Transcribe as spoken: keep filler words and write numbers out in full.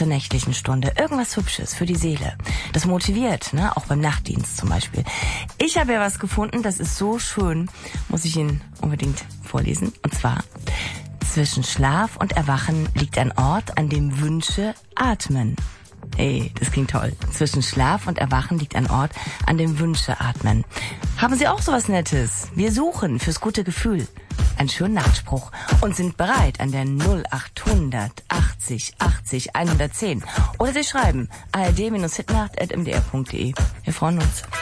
zur nächtlichen Stunde. Irgendwas Hübsches für die Seele. Das motiviert, ne? Auch beim Nachtdienst zum Beispiel. Ich habe ja was gefunden, das ist so schön. Muss ich Ihnen unbedingt vorlesen. Und zwar: Zwischen Schlaf und Erwachen liegt ein Ort, an dem Wünsche atmen. Hey, das klingt toll. Zwischen Schlaf und Erwachen liegt ein Ort, an dem Wünsche atmen. Haben Sie auch sowas Nettes? Wir suchen fürs gute Gefühl einen schönen Nachtspruch und sind bereit an der null acht hundert achtzig achtzig hundertzehn. Oder Sie schreiben a r d Bindestrich hitnacht at m d r punkt d e. Wir freuen uns.